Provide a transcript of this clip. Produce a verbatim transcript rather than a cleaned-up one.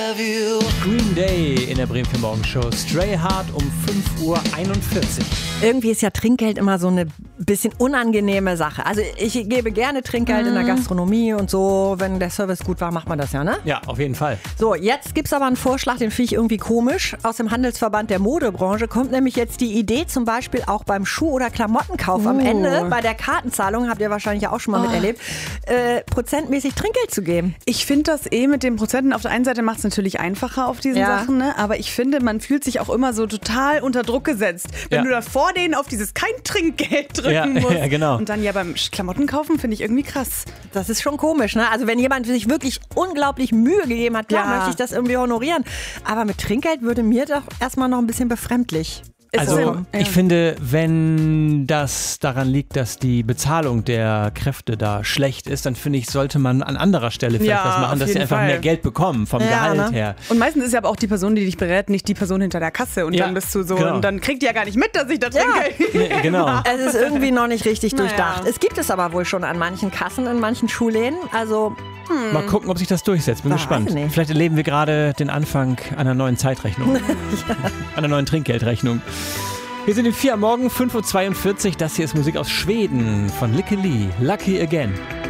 Green Day in der Bremen vier Morgenshow. Stray Hard um fünf Uhr einundvierzig. Irgendwie ist ja Trinkgeld immer so eine bisschen unangenehme Sache. Also ich gebe gerne Trinkgeld mhm. in der Gastronomie und so. Wenn der Service gut war, macht man das ja, ne? Ja, auf jeden Fall. So, jetzt gibt es aber einen Vorschlag, den finde ich irgendwie komisch. Aus dem Handelsverband der Modebranche kommt nämlich jetzt die Idee, zum Beispiel auch beim Schuh- oder Klamottenkauf uh. am Ende, bei der Kartenzahlung, habt ihr wahrscheinlich auch schon mal oh. miterlebt, äh, prozentmäßig Trinkgeld zu geben. Ich finde das eh mit den Prozenten, auf der einen Seite macht es natürlich einfacher auf diesen Ja. Sachen, ne? Aber ich finde, man fühlt sich auch immer so total unter Druck gesetzt, wenn Ja. du da vor denen auf dieses kein Trinkgeld drücken Ja, musst. ja, genau. Und dann ja beim Klamotten kaufen finde ich irgendwie krass. Das ist schon komisch, ne? Also wenn jemand sich wirklich unglaublich Mühe gegeben hat, klar Ja. möchte ich das irgendwie honorieren. Aber mit Trinkgeld würde mir doch erstmal noch ein bisschen befremdlich. Also so? ich Ja. finde, wenn das daran liegt, dass die Bezahlung der Kräfte da schlecht ist, dann finde ich, sollte man an anderer Stelle vielleicht Ja, was machen, auf dass sie jeden einfach Fall. mehr Geld bekommen vom Ja, Gehalt ne? her. Und meistens ist ja aber auch die Person, die dich berät, nicht die Person hinter der Kasse. Und Ja, dann bist du so, genau. und dann kriegt die ja gar nicht mit, dass ich da Ja. Trinkgeld Nee, genau. Es ist irgendwie noch nicht richtig Naja. durchdacht. Es gibt es aber wohl schon an manchen Kassen, in manchen Schuhläden. Also Mal gucken, ob sich das durchsetzt. Bin Weiß gespannt. nicht. Vielleicht erleben wir gerade den Anfang einer neuen Zeitrechnung. Einer neuen Trinkgeldrechnung. Wir sind in vier am Morgen, fünf Uhr zweiundvierzig. Das hier ist Musik aus Schweden von Lykke Li. Lucky Again.